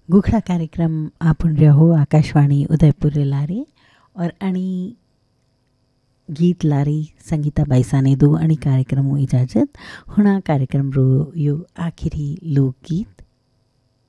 गुखड़ा कार्यक्रम आपन रहो आकाशवाणी उदयपुर लारे और अणी गीत लारी संगीता बैसाने दो अणी कार्यक्रम इजाजत हुणा कार्यक्रम रो यो आखिरी लोकगीत